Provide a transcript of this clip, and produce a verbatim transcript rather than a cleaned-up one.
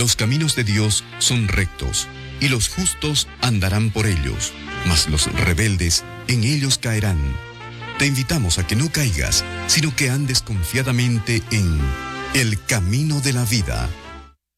Los caminos de Dios son rectos, y los justos andarán por ellos, mas los rebeldes en ellos caerán. Te invitamos a que no caigas, sino que andes confiadamente en el camino de la vida.